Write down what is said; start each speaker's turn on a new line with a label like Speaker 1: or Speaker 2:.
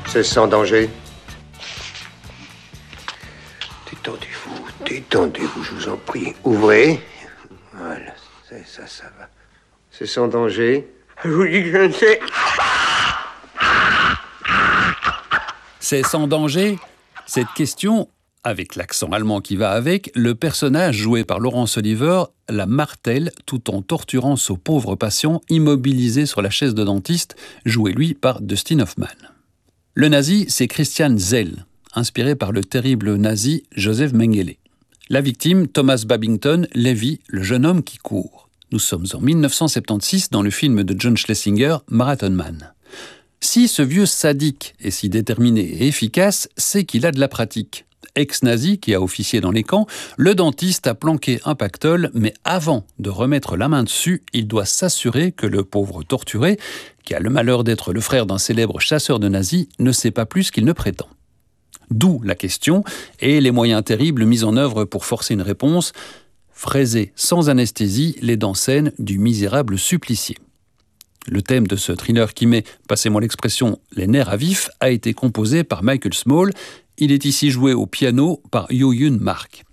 Speaker 1: C'est sans danger. Détendez-vous, je vous en prie. Ouvrez. Voilà, ça va. C'est sans danger. Je vous dis que je ne sais.
Speaker 2: C'est sans danger? Cette question, avec l'accent allemand qui va avec, le personnage joué par Laurence Olivier la martèle tout en torturant ce pauvre patient immobilisé sur la chaise de dentiste, joué lui par Dustin Hoffman. Le nazi, c'est Christian Zell, inspiré par le terrible nazi Joseph Mengele. La victime, Thomas Babington, Lévy, le jeune homme qui court. Nous sommes en 1976 dans le film de John Schlesinger, Marathon Man. Si ce vieux sadique est si déterminé et efficace, c'est qu'il a de la pratique. Ex-nazi qui a officié dans les camps, le dentiste a planqué un pactole, mais avant de remettre la main dessus, il doit s'assurer que le pauvre torturé, qui a le malheur d'être le frère d'un célèbre chasseur de nazis, ne sait pas plus qu'il ne prétend. D'où la question et les moyens terribles mis en œuvre pour forcer une réponse, fraiser sans anesthésie les dents saines du misérable supplicié. Le thème de ce thriller qui met, passez-moi l'expression, les nerfs à vif, a été composé par Michael Small. Il est ici joué au piano par Yo-Yun Mark.